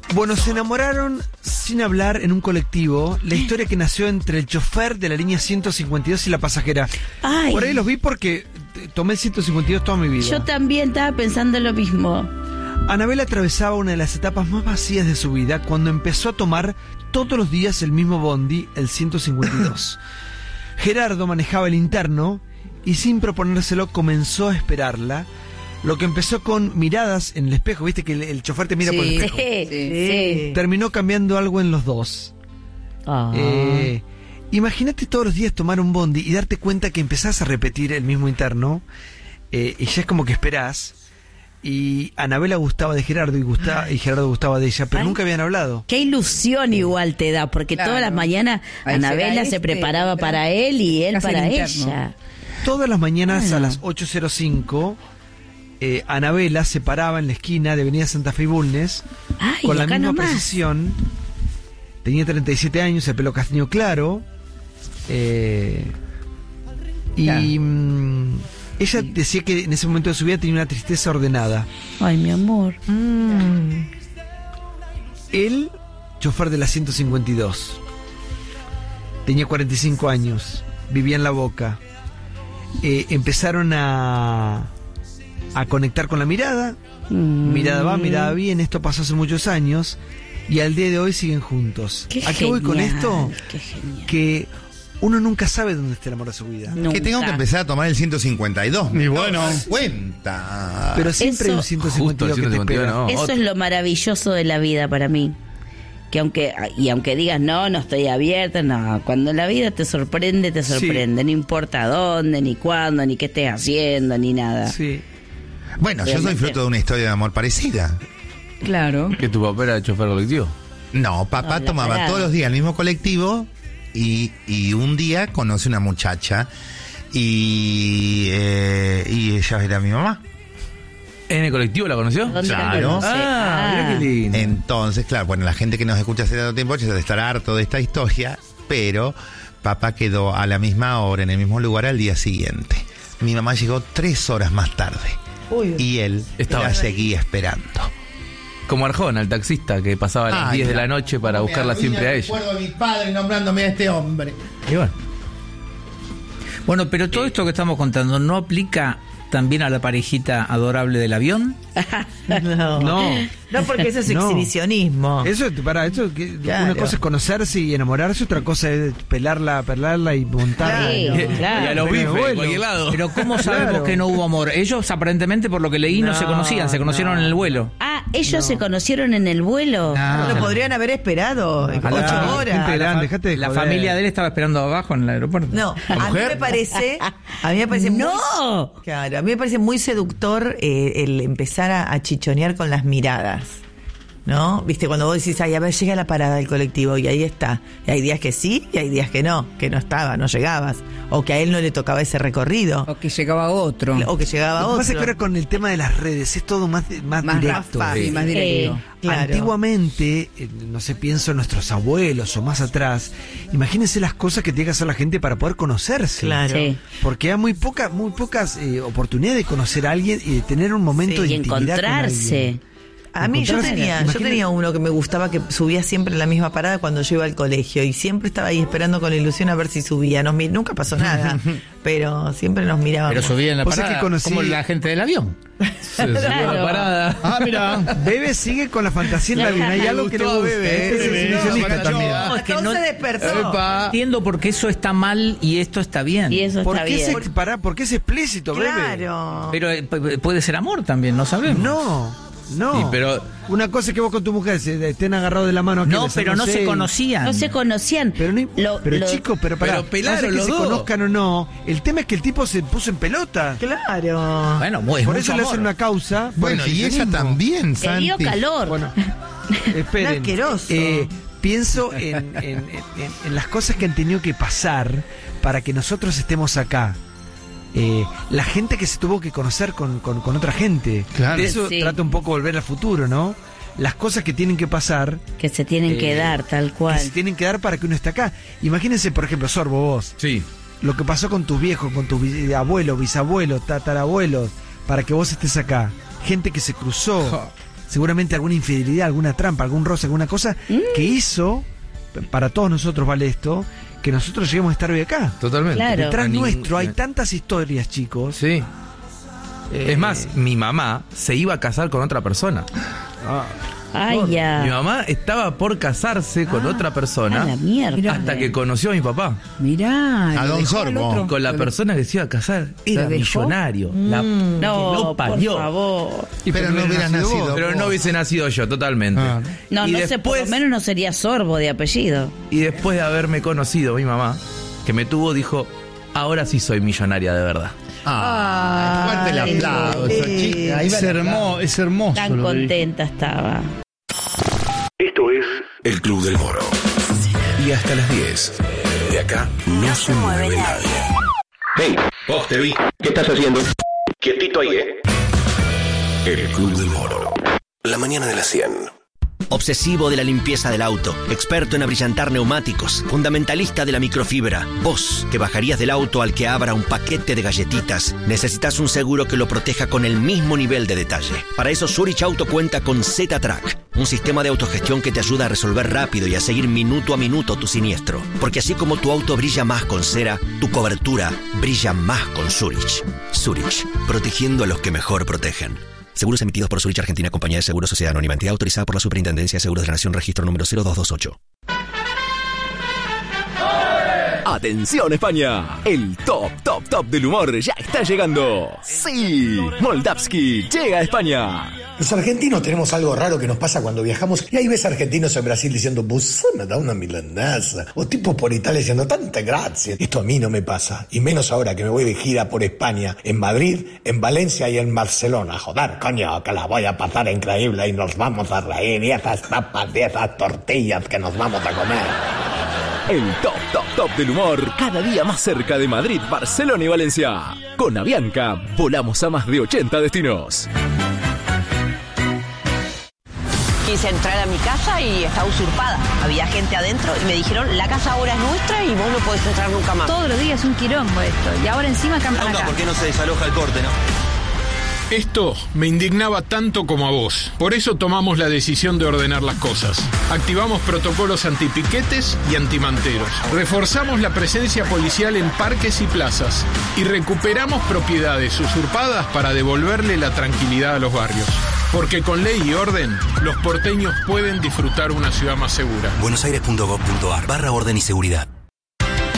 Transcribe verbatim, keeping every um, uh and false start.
Bueno, se enamoraron sin hablar en un colectivo. La historia que nació entre el chofer de la línea ciento cincuenta y dos y la pasajera. Ay. Por ahí los vi porque tomé el ciento cincuenta y dos toda mi vida. Yo también estaba pensando lo mismo. Anabela atravesaba una de las etapas más vacías de su vida cuando empezó a tomar todos los días el mismo bondi, el ciento cincuenta y dos. Gerardo manejaba el interno y sin proponérselo comenzó a esperarla. Lo que empezó con miradas en el espejo, viste que el, el chofer te mira Sí, por el espejo. Sí, sí. Terminó cambiando algo en los dos. Ah. Eh, imagínate todos los días tomar un bondi y darte cuenta que empezás a repetir el mismo interno eh, y ya es como que esperás. Y Anabela gustaba de Gerardo y, gustaba, y Gerardo gustaba de ella, pero Ay. nunca habían hablado. Qué ilusión igual te da, porque Claro. todas las mañanas Ahí Anabela será se este, preparaba ¿verdad? para él y él Hace el para interno. ella. Todas las mañanas Bueno. a las ocho cero cinco, eh, Anabela se paraba en la esquina de Avenida Santa Fe y Bulnes Ay, con la acá misma nomás. precisión. Tenía treinta y siete años, el pelo castaño claro. Eh, y Claro. mm, ella decía que en ese momento de su vida tenía una tristeza ordenada. Ay, mi amor. Él, chofer de la ciento cincuenta y dos, tenía cuarenta y cinco años, vivía en La Boca. Eh, empezaron a, a conectar con la mirada. Mm. Mirada va, mirada bien. Esto pasó hace muchos años y al día de hoy siguen juntos. Qué ¿A qué voy con genial, esto? Qué genial. Que uno nunca sabe dónde está el amor de su vida. Nunca. Que tengo que empezar a tomar el ciento cincuenta y dos. Y bueno. No me das cuenta. Pero siempre hay un Eso- ciento cincuenta y dos que te Justo el ciento cincuenta y dos, espera. no. Eso otro. es lo maravilloso de la vida para mí. Que aunque, y aunque digas, no, no estoy abierta, no, cuando la vida te sorprende, te sorprende. No importa dónde, ni cuándo, ni qué estés haciendo, ni nada. Sí. Bueno, yo soy Realmente. fruto de una historia de amor parecida. Claro. ¿Que tu papá era chofer colectivo? No, papá No, la tomaba parada. todos los días el mismo colectivo y, y un día conoce una muchacha y, eh, y ella era mi mamá. ¿En el colectivo la conoció? ¿Dónde la Claro. conoce? Ah, mira qué lindo. Entonces, claro, bueno, la gente que nos escucha hace tanto tiempo ya debe estar harto de esta historia, pero papá quedó a la misma hora, en el mismo lugar al día siguiente. Mi mamá llegó tres horas más tarde y él Estaba la ahí. seguía esperando. Como Arjona, el taxista que pasaba a las Ay, diez de mira, la noche para buscarla siempre a ella. Recuerdo a mi padre nombrándome a este hombre. Y bueno, Bueno, pero todo esto que estamos contando no aplica también a la parejita adorable del avión. No. No. No, porque eso es No. exhibicionismo. Eso, para, eso, que Claro. una cosa es conocerse y enamorarse, otra cosa es pelarla, pelarla y montarla. Sí, No. claro. y a los Pero bifes, bueno. en cualquier lado. Pero ¿cómo sabemos Claro. que no hubo amor? Ellos aparentemente, por lo que leí, no, No, se conocían, se conocieron no. en el vuelo. Ah, ellos se conocieron en el vuelo. No. Lo podrían haber esperado A la- ocho gente horas. grande, dejate de La joder. familia de él estaba esperando abajo en el aeropuerto. No, a mí mujer? me parece, a mí me parece muy, ¡No! claro, a mí me parece muy seductor eh, el empezar a, a chichonear con las miradas. ¿No? Viste, cuando vos decís, ay, a ver, llega la parada del colectivo y ahí está. Y hay días que sí y hay días que no, que no estaba, no llegabas. O que a él no le tocaba ese recorrido. O que llegaba otro. O que llegaba Lo que otro. pasa es que ahora con el tema de las redes es todo más, más, Más directo. fácil, Sí. más directo. Eh, Claro. Antiguamente, eh, no sé, pienso en nuestros abuelos o más atrás, imagínense las cosas que tiene que hacer la gente para poder conocerse. Claro. Sí. Porque hay muy, poca, muy pocas eh, oportunidades de conocer a alguien y de tener un momento Sí, de Y intimidad con encontrarse. alguien. A mí yo Encontrarse, tenía, yo imagínate- tenía uno que me gustaba que subía siempre en la misma parada cuando yo iba al colegio y siempre estaba ahí esperando con ilusión a ver si subía. Nos, mi- nunca pasó nada, pero siempre nos mirábamos. Pero subía en la Vos sabés parada, que conocí- como la gente del avión. Se subió a la parada. Ah, mira. Bebe sigue con la fantasía en la vida. Hay algo que le gustó a gusta. Bebe, Este es Bebe, exhibicionista no, también. no, es que no no- se despertó. Epa. Entiendo por qué eso está mal y esto está bien. Y eso ¿Por está qué, bien. se, pará, ¿Por qué es explícito, Bebe? Claro. Pero eh, pu- puede ser amor también, no sabemos. No, no. Y pero- Una cosa es que vos con tu mujer se estén agarrados de la mano. aquí, No, pero no se besándose. conocían. No se conocían. Pero, no, Lo- pero lo- chicos, pero pará. Pero pelaron no sé que los se dos. conozcan o no. El tema es que el tipo se puso en pelota. Claro. Bueno, muy, Por mucho eso le amor. hacen una causa. por Bueno, y ella exhibicionismo. también, Te dio Santi. calor. Bueno, esperen. Un asqueroso. Eh, pienso en, en- en- en- en las cosas que han tenido que pasar para que nosotros estemos acá. Eh, la gente que se tuvo que conocer con, con- con otra gente. Claro. De eso Sí. trata un poco Volver al Futuro, ¿no? Las cosas que tienen que pasar, Que se tienen que Eh, dar, tal que cual. se tienen que dar para que uno esté acá. Imagínense, por ejemplo, Sorbo, vos, Sí. lo que pasó con tus viejos, con tus bi- abuelos, bisabuelos, tatarabuelos, para que vos estés acá. Gente que se cruzó. seguramente alguna infidelidad, alguna trampa, algún roce, alguna cosa mm. que hizo, para todos nosotros vale esto, que nosotros lleguemos a estar hoy acá. Totalmente. Claro. Detrás A nuestro ningún- hay tantas historias, chicos. Sí. Eh, Es más, mi mamá se iba a casar con otra persona. Ay, ya. Mi mamá estaba por casarse con otra persona a la mierda. hasta que conoció a mi papá. Mirá. A lo Don dejó al Sorbo. otro. Con la persona que se iba a casar era dejó? millonario. La, No, que lo parió. por favor. Pero no hubieras nacido. Pero vos. no hubiese nacido yo, totalmente. Ah. No, y no sé, por después, lo menos no sería Sorbo de apellido. Y después de haberme conocido mi mamá, que me tuvo, dijo, ahora sí soy millonaria de verdad. Ah, fuerte el aplauso, chica. Ahí va Es, el hermo- es hermoso. Tan lo que dijo. contenta estaba. Esto es El Club del Moro. Y hasta las diez. De acá no se mueve nadie. Hey, vos te vi. ¿Qué estás haciendo? Quietito ahí, ¿eh? El Club del Moro. La mañana de las cien. Obsesivo de la limpieza del auto, experto en abrillantar neumáticos, fundamentalista de la microfibra. Vos, que bajarías del auto al que abra un paquete de galletitas, necesitas un seguro que lo proteja con el mismo nivel de detalle. Para eso Zurich Auto cuenta con Z-Track, un sistema de autogestión que te ayuda a resolver rápido y a seguir minuto a minuto tu siniestro. Porque así como tu auto brilla más con cera, tu cobertura brilla más con Zurich. Zurich, protegiendo a los que mejor protegen. Seguros emitidos por Zurich Argentina, Compañía de Seguros, Sociedad Anónima, entidad autorizada por la Superintendencia de Seguros de la Nación, registro número cero dos dos ocho. ¡Atención España! El top, top, top del humor ya está llegando. ¡Sí! Moldavski llega a España. Los argentinos tenemos algo raro que nos pasa cuando viajamos y ahí ves argentinos en Brasil diciendo "Vos me da una milanesa", o tipos por Italia diciendo "tanta gracia". Esto a mí no me pasa, y menos ahora que me voy de gira por España, en Madrid, en Valencia y en Barcelona. Joder, coño, que la voy a pasar increíble y nos vamos a reír, y esas tapas y esas tortillas que nos vamos a comer. El top, top, top del humor, cada día más cerca de Madrid, Barcelona y Valencia. Con Avianca, volamos a más de ochenta destinos. Quise entrar a mi casa y estaba usurpada. Había gente adentro y me dijeron, la casa ahora es nuestra y vos no podés entrar nunca más. Todos los días es un quilombo esto. Y ahora encima acampan acá. ¿Por qué no se desaloja el corte, no? Esto me indignaba tanto como a vos. Por eso tomamos la decisión de ordenar las cosas. Activamos protocolos antipiquetes y antimanteros. Reforzamos la presencia policial en parques y plazas. Y recuperamos propiedades usurpadas para devolverle la tranquilidad a los barrios. Porque con ley y orden, los porteños pueden disfrutar una ciudad más segura. buenosaires punto gov punto ar barra orden y seguridad.